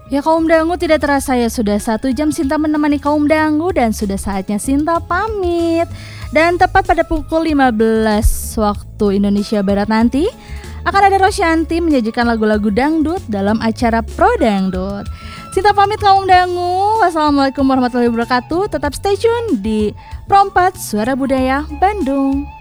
Ya kaum dangu, tidak terasa ya sudah 1 jam Sinta menemani kaum dangu dan sudah saatnya Sinta pamit. Dan tepat pada pukul 15 waktu Indonesia Barat nanti akan ada Rosyanti menyajikan lagu-lagu dangdut dalam acara Pro Dangdut. Sinta pamit kaum dangu. Wassalamualaikum warahmatullahi wabarakatuh. Tetap stay tune di Pro 4 Suara Budaya Bandung.